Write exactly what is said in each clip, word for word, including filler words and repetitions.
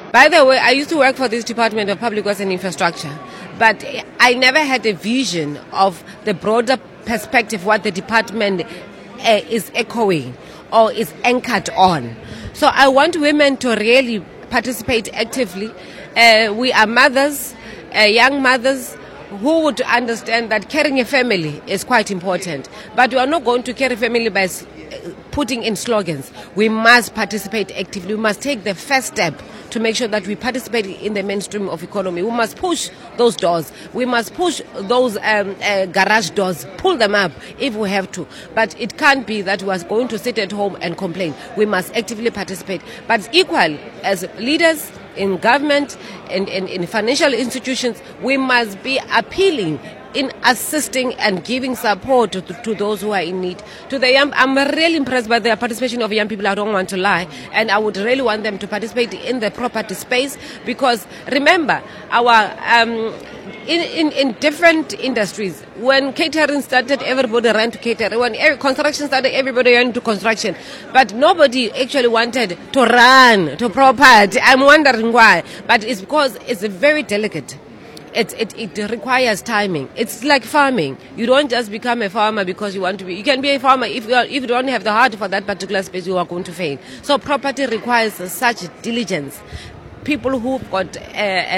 By the way, I used to work for this Department of Public Works and Infrastructure, but I never had a vision of the broader perspective, what the department uh, is echoing or is anchored on. So I want women to really participate actively. Uh, we are mothers, uh, young mothers, who would understand that carrying a family is quite important. But we are not going to carry family by putting in slogans. We must participate actively. We must take the first step to make sure that we participate in the mainstream of economy. We must push those doors. We must push those um, uh, garage doors, pull them up if we have to. But it can't be that we are going to sit at home and complain. We must actively participate. But equal as leaders in government and in, in financial institutions, we must be appealing in assisting and giving support to, to those who are in need. To the young, I'm really impressed by the participation of young people. I don't want to lie, and I would really want them to participate in the property space, because remember, our um, in, in in different industries, when catering started, everybody ran to catering. When construction started, everybody ran to construction, but nobody actually wanted to run to property. I'm wondering why, but it's because it's very delicate. It, it it requires timing. It's like farming. You don't just become a farmer because you want to be. You can be a farmer if you are, if you don't have the heart for that particular space, you are going to fail. So property requires such diligence. People who've got a,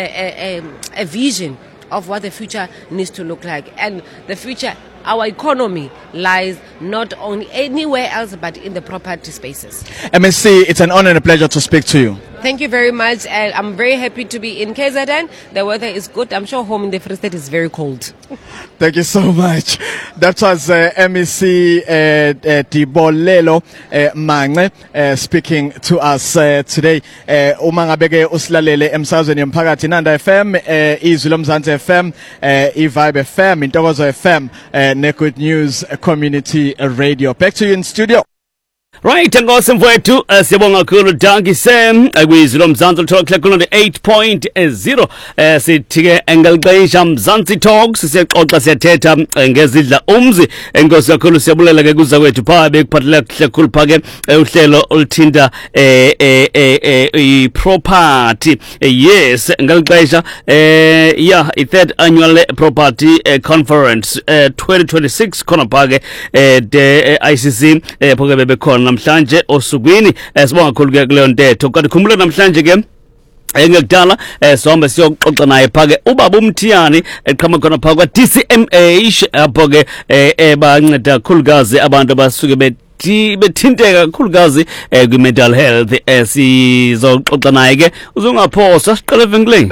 a, a, a vision of what the future needs to look like, and the future, our economy lies not only anywhere else but in the property spaces. M S C, it's an honor and a pleasure to speak to you. Thank you very much, and I'm very happy to be in K Z N. The weather is good. I'm sure home in the Free State is very cold. Thank you so much. That was uh, M S C uh, uh, Dibolelo uh, Mange uh, speaking to us uh, today. Uma ngabeke usilalele emsazweni yomphakathi Nanda F M, Izwi lomzansi F M, iVibe F M, Intokozo F M, ne Good News Community Radio. Back to you in studio. Right, ngose mfowethu siyabonga kakhulu Danki Sam kwizwi lomzansi talk kulo eight point zero sithike engelixesha Mzansi Talks siyexoxa siyathetha ngezidla umzi. Enkosi kakhulu siyabulela ke kuza kwethu pha bekuphathela kakhulu phake uhlelo oluthinta eh eh eh property. Yes, ngelixesha eh yeah, i third annual property conference twenty twenty-six khona phake the I C C phake bebekhona namhlanje osukwini. Sibonga kakhulu ke kuleyo ntetho. Kanti khumbula namhlanje ke engekudala sombe siyoxoxa naye phake ubaba uMthiyani eqhamuka khona phaka kwa D C M H apho ke ebanceda kakhulukazi abantu abasuke be bethinteka kakhulukazi kwi mental health. Sizoxoxa naye ke uzungaphosa siqale evenkileni.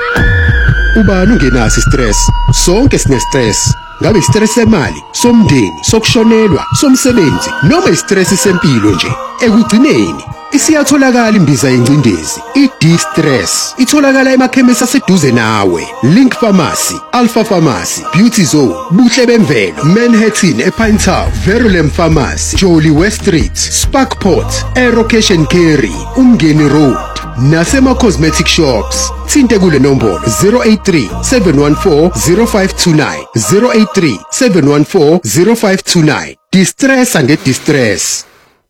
Ubani ungenasi stress? Sonke sine stress. Ngabe stress semali, somndeni, sokushonelwa, somsebenzi, noma stress sempilo nje. Ekugcineni isiyatholakala imbiza yencindezi, i-D-Stress. Itholakala emakhemisi aseduze nawe. Link Pharmacy, Alpha Pharmacy, Beauty Zone, Buhle Bemvelo, Manhattan ePine Town, Verulam Pharmacy, Jolie West Street, Sparkport, Aerocation Carry, Umgeni Road, nasema cosmetic shops. Thinte kule nombolo zero eight three, seven one four, zero five two nine, zero eight three, seven one four, zero five two nine. Distress and distress.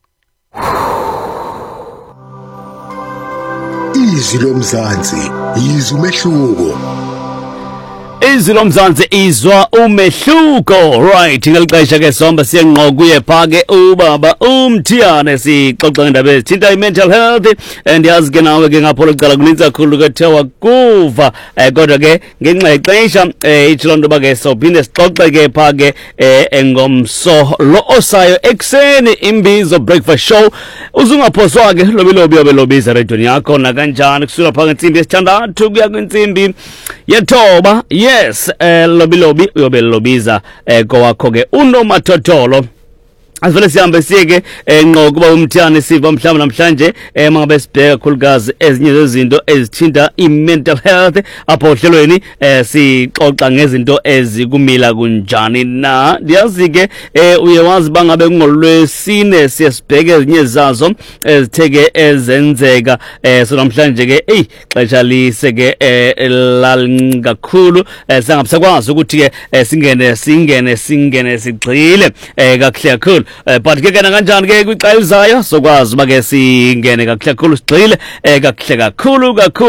Izwi lomzansi, izwi umehluko. Izwi lomzansi izwa umehluko. Right, ngelixesha ke somba siyenqoqa kuye phake ubaba uMthiyane sixoxa ngendaba ezithinta i-mental health. And yazi ke nawe ke ngapho lokuqala kuninzi kakhulu ke thewa kuva kodwa ke ngenxa yexesha ichilonto bake sophinde sixoxe ke phake engomso lo osayo ekseni imbizo breakfast show. Uzungaphoswa ke lobilobi yobelobiza radio yakho na kanjani kusula phake insimbi yesithandathu kuya kwinsimbi yethoba. Yes, eh lobby lobby uyobelobiza eh kowakho ke uNomathotholo. Asivele sihambe siyeke ngqo kuba uMthiyane siva mhlawumbe namhlanje mangabe sibheka kakhulukazi ezinye zezinto ezithinta i-mental health apho ohlelweni sixoxa ngezinto ezikumila kunjani na. Ndiyazi ke uye wazi bangabe kungolwesine siyasibheka ezinye zazo ezitheke ezenzeka so namhlanje ke hey xesha liseke lalingakhulu singabusakwazi ukuthi ke singene singene singene sigcile kahle kakhulu. But ke kana kanjani ke kwixayizayo sokwazi bake singene kahle kakhulu sigcile kahle kakhulu kakhulu.